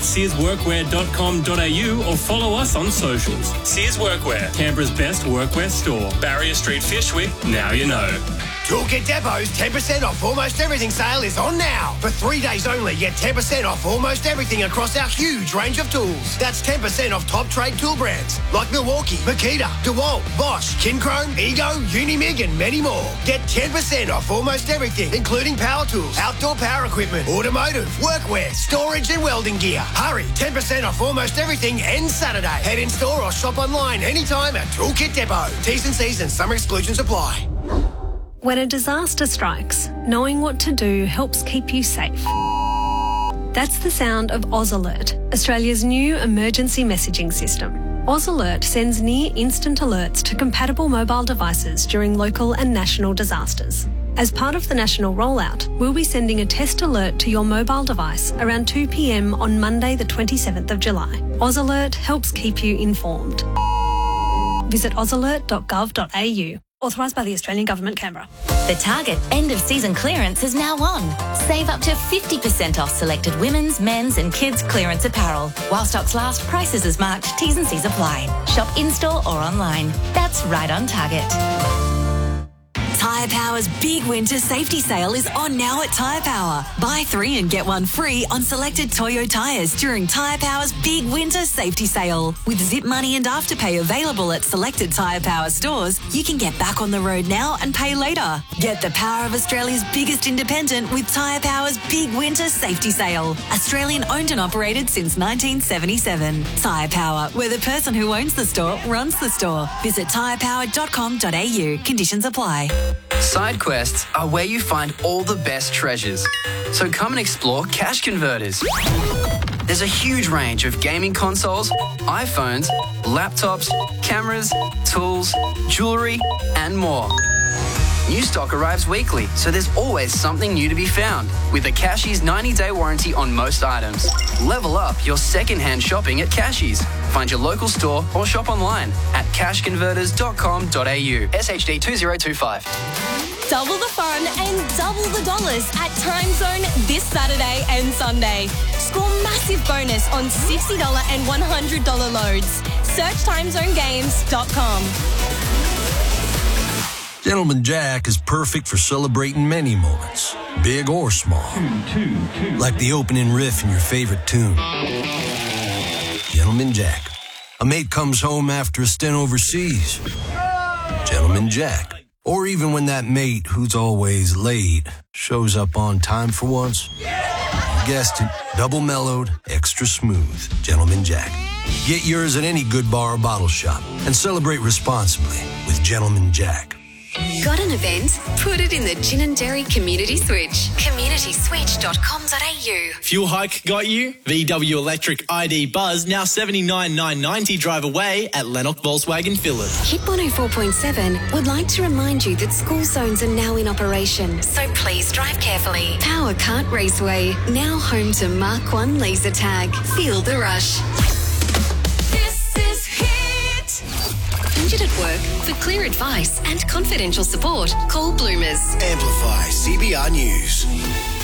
searsworkwear.com.au or follow us on socials. Sears Workwear, Canberra's best workwear store. Barrier Street, Fyshwick, now you know. Toolkit Depot's 10% off almost everything sale is on now. For 3 days only, get 10% off almost everything across our huge range of tools. That's 10% off top trade tool brands like Milwaukee, Makita, DeWalt, Bosch, Kinchrome, Ego, Unimig and many more. Get 10% off almost everything, including power tools, outdoor power equipment, automotive, workwear, storage and welding gear. Hurry, 10% off almost everything ends Saturday. Head in store or shop online anytime at Toolkit Depot. T's and C's and some exclusions apply. When a disaster strikes, knowing what to do helps keep you safe. That's the sound of Oz Alert, Australia's new emergency messaging system. Oz Alert sends near-instant alerts to compatible mobile devices during local and national disasters. As part of the national rollout, we'll be sending a test alert to your mobile device around 2 p.m. on Monday the 27th of July. Oz Alert helps keep you informed. Visit ozalert.gov.au. Authorised by the Australian Government, Canberra. The Target end-of-season clearance is now on. Save up to 50% off selected women's, men's and kids' clearance apparel. While stocks last, prices as marked, T's and C's apply. Shop in-store or online. That's right on Target. Tyre Power's big winter safety sale is on now at Tyre Power. Buy 3 and get 1 free on selected Toyo tyres during Tyre Power's big winter safety sale. With Zip Money and Afterpay available at selected Tyre Power stores, you can get back on the road now and pay later. Get the power of Australia's biggest independent with Tyre Power's big winter safety sale. Australian owned and operated since 1977. Tyre Power, where the person who owns the store runs the store. Visit tyrepower.com.au. Conditions apply. Side quests are where you find all the best treasures. So come and explore Cash Converters. There's a huge range of gaming consoles, iPhones, laptops, cameras, tools, jewellery and more. New stock arrives weekly, so there's always something new to be found. With a Cashies 90-day warranty on most items. Level up your second-hand shopping at Cashies. Find your local store or shop online at cashconverters.com.au. SHD 2025. Double the fun and double the dollars at Time Zone this Saturday and Sunday. Score massive bonus on $60 and $100 loads. Search timezonegames.com. Gentleman Jack is perfect for celebrating many moments, big or small. Like the opening riff in your favorite tune. Gentleman Jack. A mate comes home after a stint overseas. Gentleman Jack. Or even when that mate, who's always late, shows up on time for once. You guessed it, double mellowed, extra smooth. Gentleman Jack. Get yours at any good bar or bottle shop and celebrate responsibly with Gentleman Jack. Got an event? Put it in the Ginninderry Community Switch. communityswitch.com.au. Fuel hike got you? VW Electric ID Buzz now $79,990 drive away at Lennox Volkswagen Phillip. Hit 104.7 would like to remind you that school zones are now in operation, so please drive carefully. Power Kart Raceway, now home to Mark 1 laser tag. Feel the rush. Injured at work? For clear advice and confidential support, call Bloomers. Amplify CBR News.